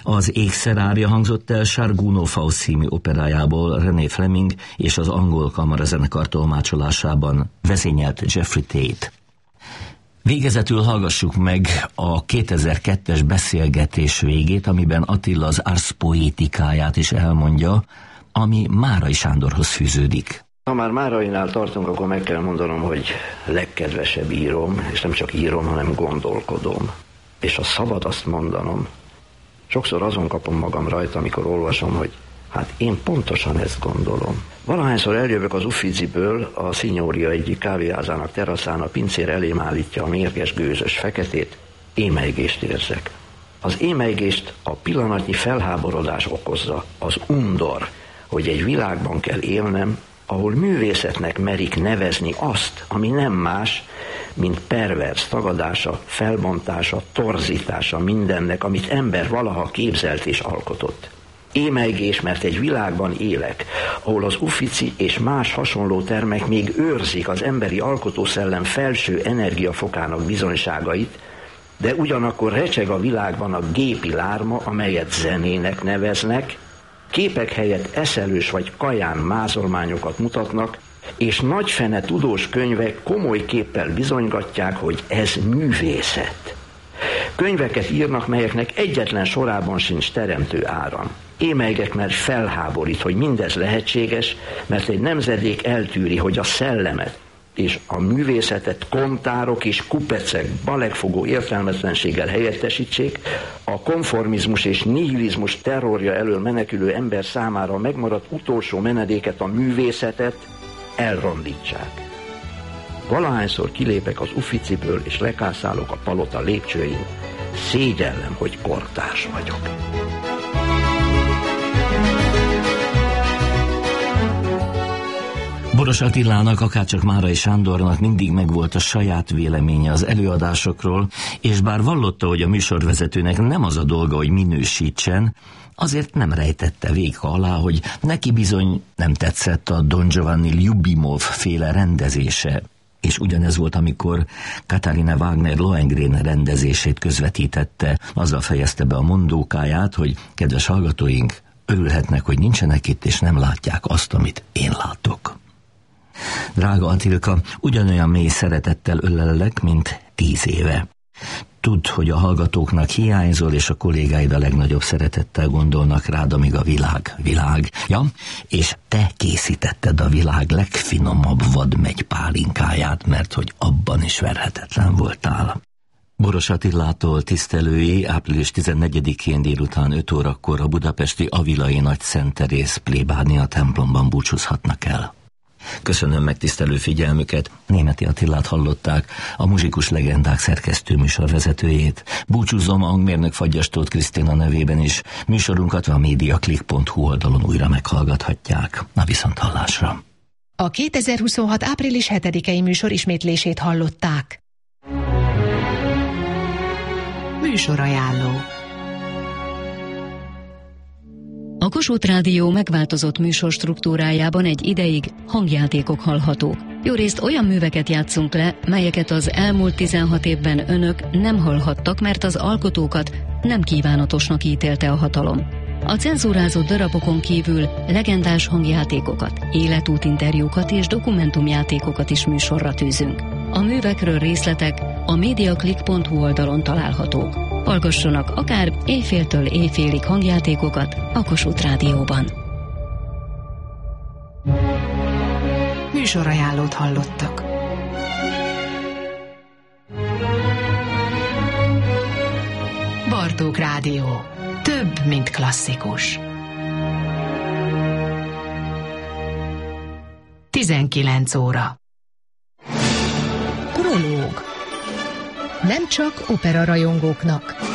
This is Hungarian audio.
Az Ékszer árja hangzott el Sárguno Faust című operájából René Fleming és az angol kamarazenekar tolmácsolásában vezényelt Jeffrey Tate. Végezetül hallgassuk meg a 2002-es beszélgetés végét, amiben Attila az Ars Poetikáját is elmondja, ami Márai Sándorhoz fűződik. Ha már Márainál tartunk, akkor meg kell mondanom, hogy legkedvesebb íróm, és nem csak írom, hanem gondolkodom. És ha szabad azt mondanom, sokszor azon kapom magam rajta, amikor olvasom, hogy hát én pontosan ezt gondolom. Valahányszor eljövök az Uffiziből, a Signoria egyik kávéházának teraszán, a pincér elém állítja a mérges gőzös feketét, émelygést érzek. Az émelygést a pillanatnyi felháborodás okozza, az undor, hogy egy világban kell élnem, ahol művészetnek merik nevezni azt, ami nem más, mint pervers tagadása, felbontása, torzítása mindennek, amit ember valaha képzelt és alkotott. Émelygés, mert egy világban élek, ahol az Uffizi és más hasonló termek még őrzik az emberi alkotószellem felső energiafokának bizonyságait, de ugyanakkor recseg a világban a gépi lárma, amelyet zenének neveznek, képek helyett eszelős vagy kaján mázolmányokat mutatnak, és nagyfene tudós könyvek komoly képpel bizonygatják, hogy ez művészet. Könyveket írnak, melyeknek egyetlen sorában sincs teremtő áram. Émelygek, mert felháborít, hogy mindez lehetséges, mert egy nemzedék eltűri, hogy a szellemet és a művészetet kontárok és kupecek balegfogó értelmetlenséggel helyettesítsék, a konformizmus és nihilizmus terrorja elől menekülő ember számára megmaradt utolsó menedéket, a művészetet elrondítsák. Valahányszor kilépek az Uffiziből és lekászálok a palota lépcsőin, szégyellem, hogy kortárs vagyok. Boros Attilának, akárcsak Márai Sándornak mindig megvolt a saját véleménye az előadásokról, és bár vallotta, hogy a műsorvezetőnek nem az a dolga, hogy minősítsen, azért nem rejtette véka alá, hogy neki bizony nem tetszett a Don Giovanni Lyubimov féle rendezése. És ugyanez volt, amikor Katharina Wagner Lohengrin rendezését közvetítette, azzal fejezte be a mondókáját, hogy kedves hallgatóink, örülhetnek, hogy nincsenek itt, és nem látják azt, amit én látok. Drága Attilka, ugyanolyan mély szeretettel ölellek, mint 10 éve. Tudd, hogy a hallgatóknak hiányzol, és a kollégáid a legnagyobb szeretettel gondolnak rád, amíg a világ. Ja, és te készítetted a világ legfinomabb vadmegypálinkáját, mert hogy abban is verhetetlen voltál. Boros Attilától tisztelői április 14-én délután 5 órakor a budapesti Avilai Nagy Szent Teréz plébánia templomban búcsúzhatnak el. Köszönöm megtisztelő figyelmüket, Németi Attilát hallották, a Muzsikus Legendák szerkesztő műsorvezetőjét. Búcsúzom a hangmérnök Fagyas Tóth Krisztina nevében is. Műsorunkat a mediaclick.hu oldalon újra meghallgathatják. A viszonthallásra. A 2026. április 7-i műsor ismétlését hallották. Műsorajánló. A Kossuth Rádió megváltozott műsorstruktúrájában egy ideig hangjátékok hallhatók. Jórészt olyan műveket játszunk le, melyeket az elmúlt 16 évben önök nem hallhattak, mert az alkotókat nem kívánatosnak ítélte a hatalom. A cenzúrázott darabokon kívül legendás hangjátékokat, életútinterjúkat és dokumentumjátékokat is műsorra tűzünk. A művekről részletek a mediaclick.hu oldalon találhatók. Hallgassanak akár éjféltől éjfélig hangjátékokat a Kossuth Rádióban. Műsorajánlót hallottak. Bartók Rádió. Több, mint klasszikus. 19 óra. Prológ. Nem csak opera rajongóknak.